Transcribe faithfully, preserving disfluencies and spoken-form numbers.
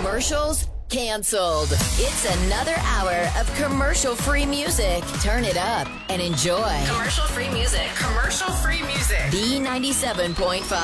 Commercials canceled. It's another hour of commercial-free music. Turn it up and enjoy. Commercial-free music. Commercial-free music. B ninety-seven point five.